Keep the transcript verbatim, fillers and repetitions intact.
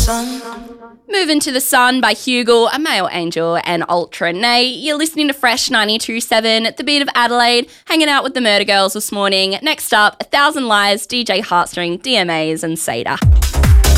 sun. Moving to the Sun by Hugel, A Male Angel and Ultra Nay. You're listening to Fresh ninety-two point seven at the beat of Adelaide, hanging out with the Murder Girls this morning. Next up, A Thousand Lies, D J Heartstring, D M As and Seda.